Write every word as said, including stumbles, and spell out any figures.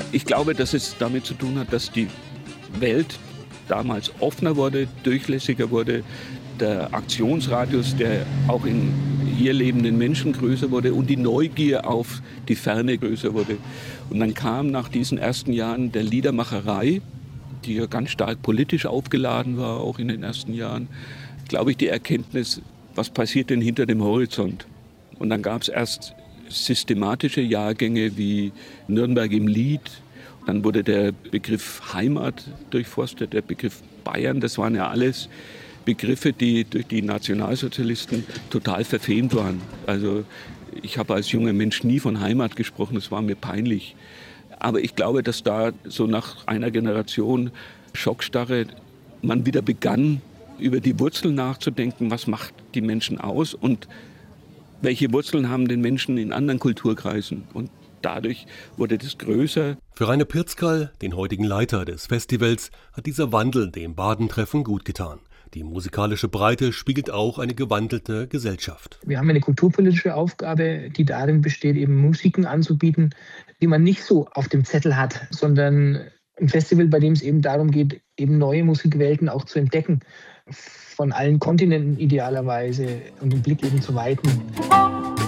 Ich glaube, dass es damit zu tun hat, dass die Welt damals offener wurde, durchlässiger wurde, der Aktionsradius, der auch in hier lebenden Menschen größer wurde und die Neugier auf die Ferne größer wurde. Und dann kam nach diesen ersten Jahren der Liedermacherei, die ja ganz stark politisch aufgeladen war, auch in den ersten Jahren, glaube ich, die Erkenntnis, was passiert denn hinter dem Horizont? Und dann gab es erst systematische Jahrgänge wie Nürnberg im Lied. Dann wurde der Begriff Heimat durchforstet, der Begriff Bayern. Das waren ja alles Begriffe, die durch die Nationalsozialisten total verfemt waren. Also ich habe als junger Mensch nie von Heimat gesprochen, das war mir peinlich. Aber ich glaube, dass da so nach einer Generation Schockstarre man wieder begann, über die Wurzeln nachzudenken, was macht die Menschen aus und welche Wurzeln haben den Menschen in anderen Kulturkreisen. Und dadurch wurde das größer. Für Rainer Pirzkal, den heutigen Leiter des Festivals, hat dieser Wandel dem Badentreffen gut getan. Die musikalische Breite spiegelt auch eine gewandelte Gesellschaft. Wir haben eine kulturpolitische Aufgabe, die darin besteht, eben Musiken anzubieten, die man nicht so auf dem Zettel hat, sondern ein Festival, bei dem es eben darum geht, eben neue Musikwelten auch zu entdecken, von allen Kontinenten idealerweise und den Blick eben zu weiten.